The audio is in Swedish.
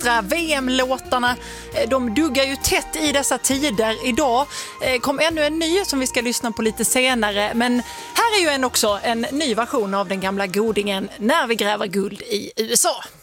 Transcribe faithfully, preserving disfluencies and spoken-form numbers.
extra. V M-låtarna, de duggar ju tätt i dessa tider. Idag kom ännu en ny som vi ska lyssna på lite senare. Men här är ju en också en ny version av den gamla godingen När vi gräver guld i U S A.